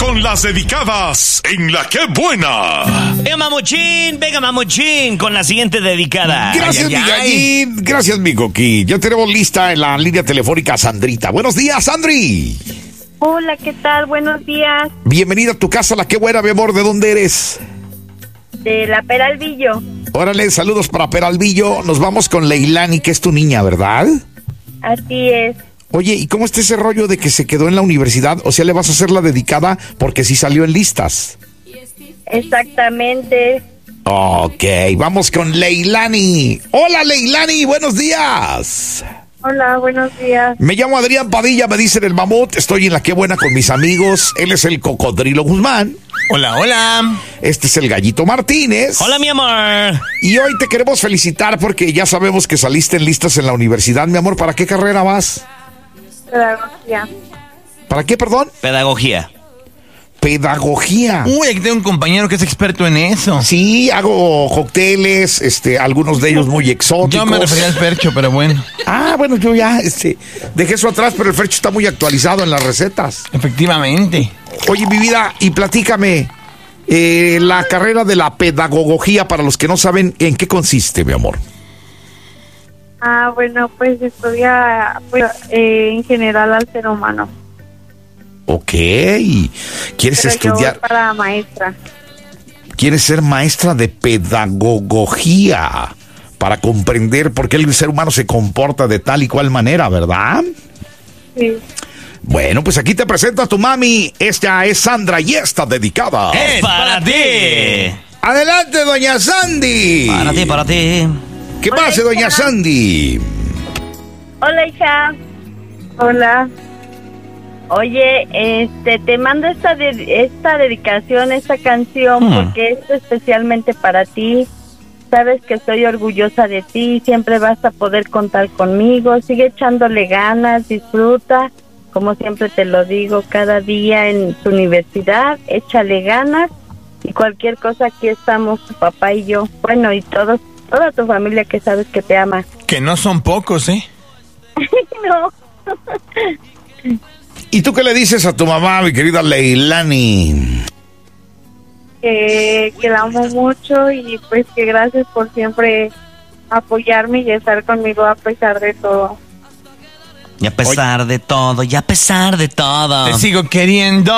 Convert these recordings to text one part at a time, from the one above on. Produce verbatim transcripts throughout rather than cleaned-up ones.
con las dedicadas en La Que Buena. Venga, mamuchín, venga, mamuchín, con la siguiente dedicada. Gracias, ay, ay, mi gallín. Gracias, mi coqui. Ya tenemos lista en la línea telefónica a Sandrita. Buenos días, Sandri. Hola, ¿qué tal? Buenos días. Bienvenida a tu casa, La Que Buena, mi amor. ¿De dónde eres? De la Peralvillo. Órale, saludos para Peralvillo. Nos vamos con Leilani, que es tu niña, ¿verdad? Así es. Oye, ¿y cómo está ese rollo de que se quedó en la universidad? O sea, ¿le vas a hacer la dedicada porque sí salió en listas? Exactamente. Ok, vamos con Leilani. Hola, Leilani, buenos días. Hola, buenos días. Me llamo Adrián Padilla, me dicen el mamut. Estoy en La Que Buena con mis amigos. Él es el Cocodrilo Guzmán. Hola, hola. Este es el Gallito Martínez. Hola, mi amor. Y hoy te queremos felicitar porque ya sabemos que saliste en listas en la universidad. Mi amor, ¿para qué carrera vas? Pedagogía. ¿Para qué, perdón? Pedagogía. Pedagogía. Uy, aquí tengo un compañero que es experto en eso. Sí, hago cócteles, este, algunos de ellos muy exóticos. Yo me refería al Fercho, pero bueno. Ah, bueno, yo ya, este, dejé eso atrás, pero el Fercho está muy actualizado en las recetas. Efectivamente. Oye, mi vida, y platícame, eh, la carrera de la pedagogía, para los que no saben, ¿en qué consiste, mi amor? Ah, bueno, pues estudia pues, eh, en general al ser humano. Ok. ¿Quieres Pero estudiar? Yo para maestra. ¿Quieres ser maestra de pedagogía? Para comprender por qué el ser humano se comporta de tal y cual manera, ¿verdad? Sí. Bueno, pues aquí te presento a tu mami. Esta es Sandra y está dedicada. ¡Es para ti! Adelante, doña Sandy. Para ti, para ti. ¿Qué Hola, pasa, doña hija. Sandy? Hola, hija. Hola. Oye, este, te mando esta de, esta dedicación, esta canción, Hmm. porque es especialmente para ti. Sabes que estoy orgullosa de ti, siempre vas a poder contar conmigo. Sigue echándole ganas, disfruta, como siempre te lo digo, cada día en tu universidad, échale ganas y cualquier cosa aquí estamos, tu papá y yo. Bueno, y todos, toda tu familia que sabes que te ama. Que no son pocos, ¿eh? No. ¿Y tú qué le dices a tu mamá, mi querida Leilani? Que, que la amo mucho y pues que gracias por siempre apoyarme y estar conmigo a pesar de todo. Y a pesar de todo, y a pesar de todo. Te sigo queriendo.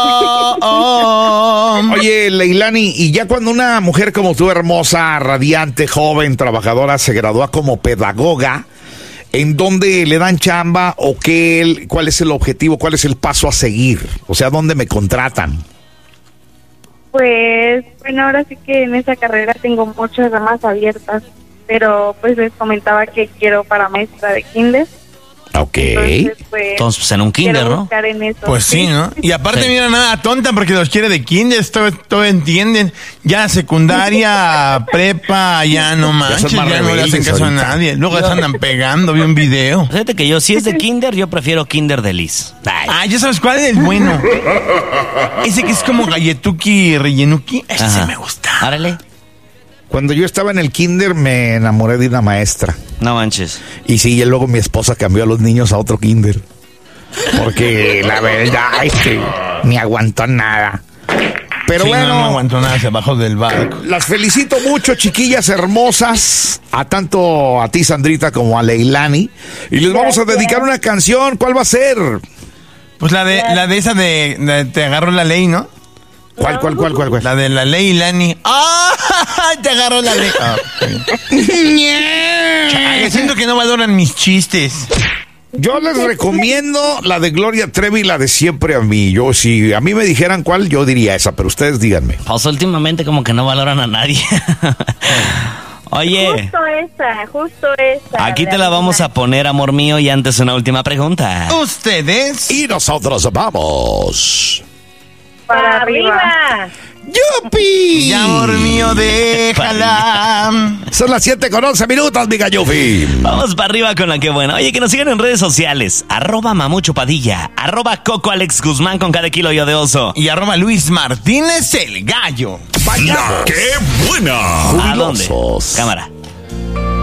Oh. Oye, Leilani, y ya cuando una mujer como tú, hermosa, radiante, joven, trabajadora, se gradúa como pedagoga, ¿en dónde le dan chamba o qué, cuál es el objetivo, cuál es el paso a seguir? O sea, ¿dónde me contratan? Pues bueno, ahora sí que en esa carrera tengo muchas ramas abiertas, pero pues les comentaba que quiero para maestra de kinder. Ok. Entonces, pues, Entonces, pues en un kinder, quiero ¿no? buscar en eso. Pues sí, ¿no? Y aparte, Sí. mira, nada tonta porque los quiere de kinder, todo, todo entienden. Ya secundaria, prepa, ya no manches, son más ya no le hacen rebeldes caso ahorita. a nadie. Luego se andan pegando, vi un video. Fíjate que yo, si es de kinder, yo prefiero kinder de Liz. Ay. Ah, ya sabes cuál es el bueno. Ese que es como galletuki rellenuki, ese Ajá. sí me gusta. Árale. Cuando yo estaba en el kinder me enamoré de una maestra. No manches. Y sí, y luego mi esposa cambió a los niños a otro kinder. Porque la verdad es que ni aguantó nada. Pero Sí, bueno, no, no aguantó nada hacia abajo del barco. las felicito mucho, chiquillas hermosas. A tanto a ti, Sandrita, como a Leilani. Y les vamos a dedicar una canción. ¿Cuál va a ser? Pues la de, la de esa de, de te agarró la ley, ¿no? ¿Cuál, cuál, cuál, cuál, cuál? La de la ley Lani. ¡Ah! Te agarró la ley. Ah, Chale, siento que no valoran mis chistes. Yo les recomiendo la de Gloria Trevi y la de Siempre a mí. Yo, si a mí me dijeran cuál, yo diría esa, pero ustedes díganme. Pues últimamente como que no valoran a nadie. Oye, Justo esa, justo esa. aquí te la vamos a poner, amor mío, y antes una última pregunta. Ustedes. Y nosotros vamos. Para arriba. ¡Yupi! Ya, amor mío, déjala. Son las siete con once minutos, mi gallufi. Vamos para arriba con la que buena. Oye, que nos sigan en redes sociales. Arroba Mamucho Padilla. Arroba Coco Alex Guzmán con cada kilo yo de oso. Y arroba Luis Martínez el gallo. La Que Buena. ¿A dónde? Jubilosos. Cámara.